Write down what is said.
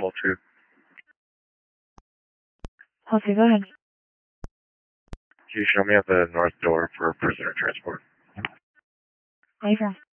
level 2. Okay, go ahead. Can you show me at the north door for prisoner transport? Okay.